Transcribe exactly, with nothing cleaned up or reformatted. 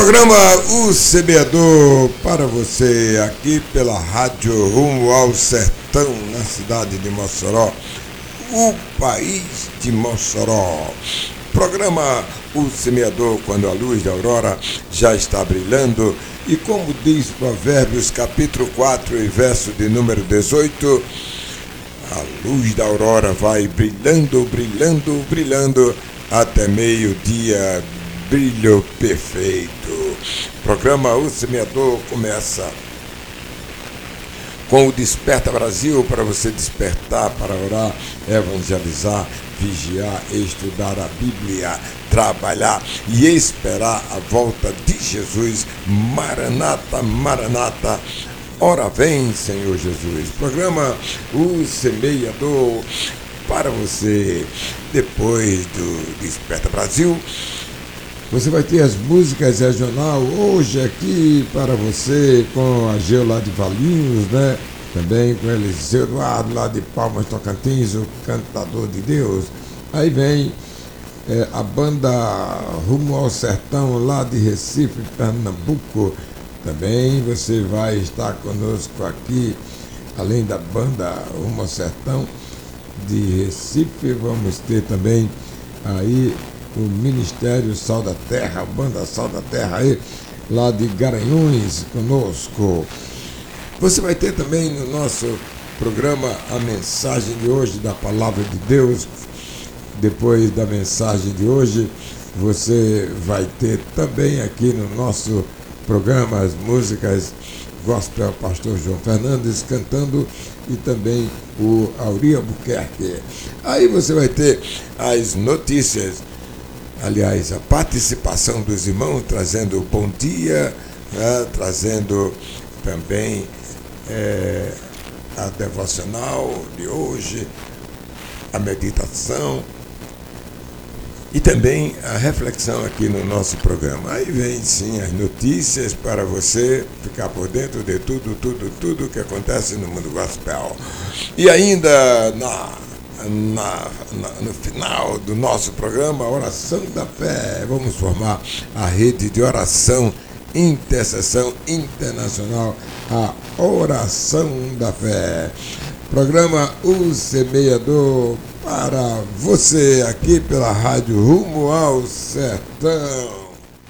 Programa O Semeador para você aqui pela Rádio Rumo ao Sertão, na cidade de Mossoró, o país de Mossoró. Programa O Semeador, quando a luz da aurora já está brilhando, e como diz Provérbios capítulo quatro e verso de número dezoito, a luz da aurora vai brilhando, brilhando, brilhando até meio-dia, brilho perfeito. Programa O Semeador começa com o Desperta Brasil, para você despertar, para orar, evangelizar, vigiar, estudar a Bíblia, trabalhar e esperar a volta de Jesus. Maranata, Maranata, ora vem, Senhor Jesus. Programa O Semeador para você. Depois do Desperta Brasil, você vai ter as músicas regional hoje aqui para você, com a Geu lá de Valinhos, né? Também com Eliseu Eduardo lá de Palmas, Tocantins, o cantador de Deus. Aí vem é, a banda Rumo ao Sertão lá de Recife, Pernambuco. Também você vai estar conosco aqui, além da banda Rumo ao Sertão de Recife, vamos ter também aí o Ministério Sal da Terra, a banda Sal da Terra aí, lá de Garanhuns, conosco. Você vai ter também no nosso programa a mensagem de hoje da Palavra de Deus. Depois da mensagem de hoje, você vai ter também aqui no nosso programa as músicas gospel, pastor João Fernandes cantando, e também o Auri Albuquerque. Aí você vai ter as notícias, aliás, a participação dos irmãos, trazendo o bom dia, né, trazendo também é, a devocional de hoje, a meditação e também a reflexão aqui no nosso programa. Aí vem sim as notícias para você ficar por dentro de tudo, tudo, tudo que acontece no mundo gospel. E ainda na Na, na, no final do nosso programa, a Oração da Fé. Vamos formar a rede de oração, intercessão internacional, a Oração da Fé. Programa O Semeador para você aqui pela Rádio Rumo ao Sertão.